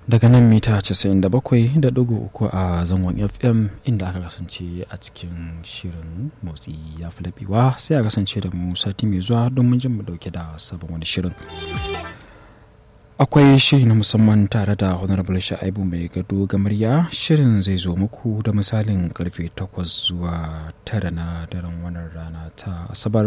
daga nan mita 97.3 a zangon FM inda aka kasance a cikin shirin motsi ya fi laɓewa, sai a kasance da mu sati mai zuwa domin jin mu dauke da sabon wani shirin. Akwai shiri na musamman tare da Honorable Sha'ibu Mai Gado Gamarya. Shirin zai zo muku da misalin karfe 8 zuwa 9 na daren wannan rana ta Asabar.